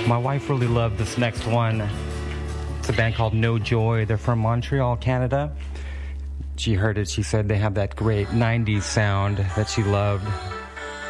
My wife really loved this next one. It's a band called No Joy. They're from Montreal, Canada. She heard it. She said they have that great 90s sound that she loved.